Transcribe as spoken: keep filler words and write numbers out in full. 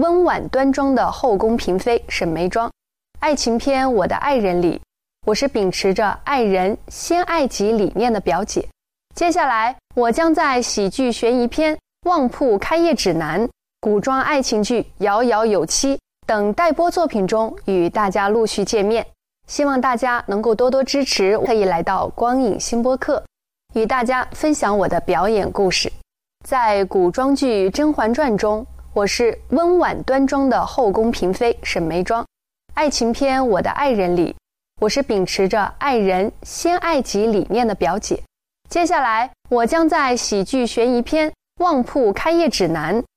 温婉端庄的后宫嫔妃沈眉庄。爱情片《我的爱人》里，我是秉持着爱人先爱己理念的表姐。接下来，我将在喜剧悬疑片《旺铺开业指南》、古装爱情剧《遥遥有期》等待播作品中与大家陆续见面。希望大家能够多多支持，可以来到光影新播客，与大家分享我的表演故事。在古装剧《甄嬛传》中，我是温婉端庄的后宫嫔妃沈眉庄。爱情片《我的爱人》里，我是秉持着爱人先爱己理念的表姐。接下来，我将在喜剧悬疑片《旺铺开业指南》、